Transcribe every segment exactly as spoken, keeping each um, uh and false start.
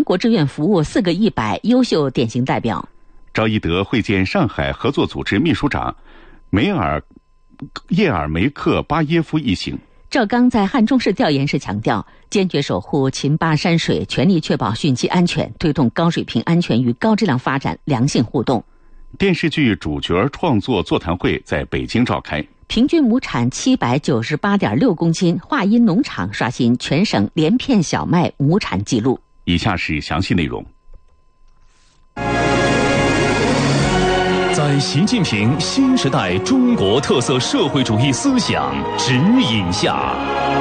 国志愿服务四个一百优秀典型代表。 赵一德会见上海合作组织秘书长梅尔叶尔梅克巴耶夫一行。 赵刚在汉中市调研时强调，坚决守护秦巴山水，全力确保汛期安全，推动高水平安全与高质量发展良性互动。 电视剧主角创作座谈会在北京召开。 平均亩产七百九十八点六公斤，华阴农场刷新全省连片小麦亩产纪录。 以下是详细内容。 在习近平新时代中国特色社会主义思想指引下，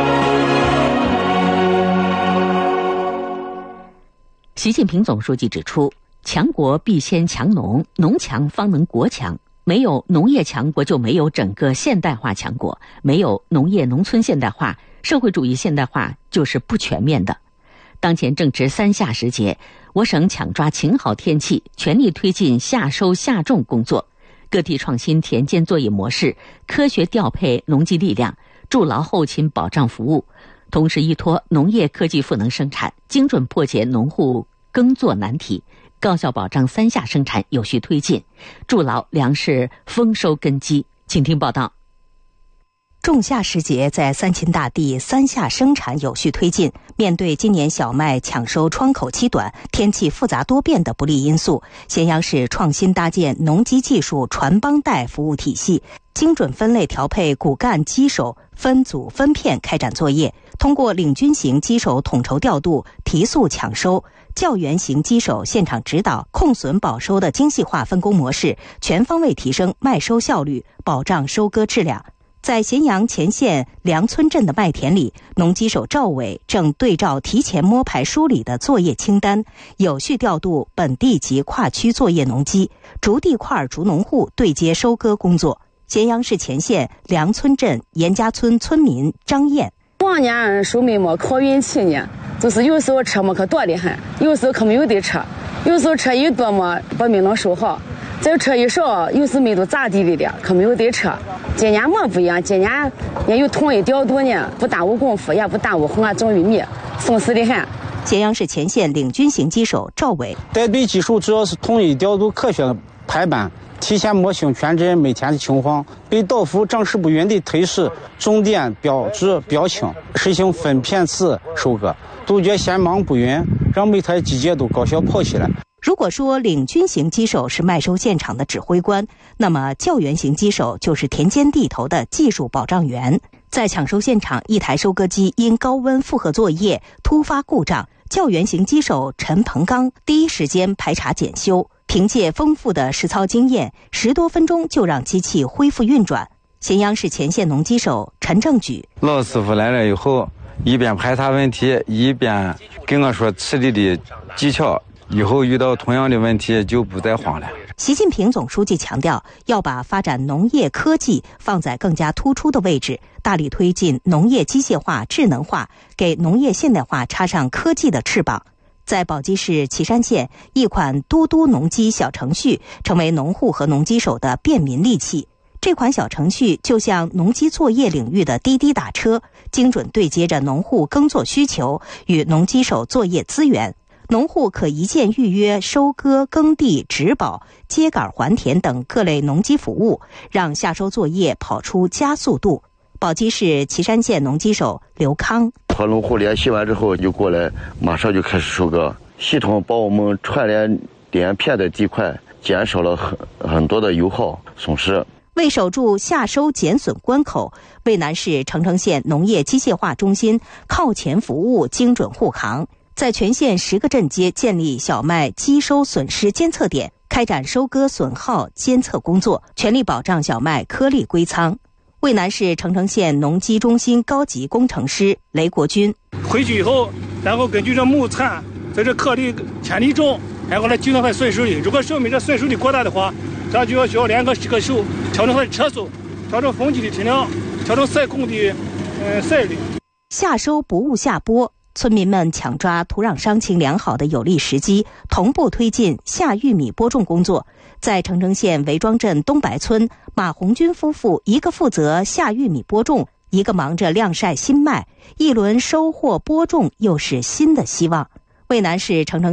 习近平总书记指出，强国必先强农，农强方能国强。没有农业强国，就没有整个现代化强国；没有农业农村现代化，社会主义现代化就是不全面的。当前正值三夏时节，我省抢抓晴好天气，全力推进夏收夏种工作，各地创新田间作业模式，科学调配农机力量，筑牢后勤保障服务，同时依托农业科技赋能生产，精准破解农户耕作难题，高效保障三夏生产有序推进，筑牢粮食丰收根基。请听报道。 仲夏时节，在三秦大地，三夏生产有序推进。面对今年小麦抢收窗口期短、天气复杂多变的不利因素，咸阳市创新搭建农机技术传帮带服务体系，精准分类调配骨干机手，分组分片开展作业。通过领军型机手统筹调度，提速抢收；教员型机手现场指导，控损保收的精细化分工模式，全方位提升麦收效率，保障收割质量。在咸阳前线梁村镇的麦田里，农机手赵伟正对照提前摸排梳理的作业清单，有序调度本地及跨区作业农机，逐地块逐农户对接收割工作。咸阳市前线梁村镇严家村村民张燕： 往年收麦么靠运气呢，就是有时候车么可多得很，有时候可没有的车，有时候车一多么把麦能收好。这车一少，有时没都砸地里的，可没有的车。今年么不一样，今年也有统一调度呢，不耽误功夫，也不耽误红啊种玉米，松弛的很。 咸阳市前线领军型机手赵伟： 带队技术主要是统一调度、科学的排班，提前摸清全镇每天的情况，对倒伏涨势不匀的推示重点标志标清，实行分片次收割，杜绝闲忙不匀，让每台机械都高效跑起来。 如果说领军型机手是麦收现场的指挥官，那么教员型机手就是田间地头的技术保障员。在抢收现场，一台收割机因高温负荷作业突发故障，教员型机手陈鹏刚第一时间排查检修，凭借丰富的实操经验，十多分钟就让机器恢复运转。咸阳市前线农机手陈正举： 老师傅来了以后，一边排查问题，一边跟我说处理的技巧，以后遇到同样的问题就不再慌了。 习近平总书记强调，要把发展农业科技放在更加突出的位置，大力推进农业机械化、智能化，给农业现代化插上科技的翅膀。在宝鸡市岐山县，一款嘟嘟农机小程序成为农户和农机手的便民利器。这款小程序就像农机作业领域的滴滴打车，精准对接着农户耕作需求与农机手作业资源。农户可一键预约收割、耕地、植保、秸秆还田等各类农机服务，让夏收作业跑出加速度。宝鸡市岐山县农机手刘康： 和农户联系完之后就过来，马上就开始收割。系统把我们串联连片的地块减少了很很多的油耗损失。 为守住夏收减损关口，渭南市澄城县农业机械化中心靠前服务精准护航，在全县十个镇街建立小麦机收损失监测点，开展收割损耗监测工作，全力保障小麦颗粒归仓。渭南市澄城县农机中心高级工程师雷国军： 回去以后，然后根据这亩产在这颗粒千粒重，然后来计算它损失率。如果手里这损失率过大的话，咱就要需要两个个手调整它的车速，调整风机的体量，调整赛控的呃赛率。 夏收不误下播，村民们抢抓土壤伤情良好的有利时机，同步推进夏玉米播种工作。在澄城县韦庄镇东白村，马红军夫妇一个负责夏玉米播种，一个忙着晾晒新麦，一轮收获播种又是新的希望。渭南市澄城